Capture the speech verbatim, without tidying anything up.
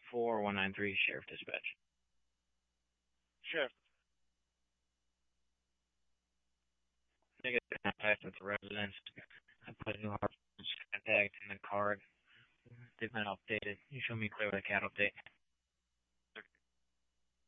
four one nine three, Sheriff Dispatch. Sheriff. Negative contact with the residents. I put a new hard contact in the card. They've been updated. You show me clear with a cat update.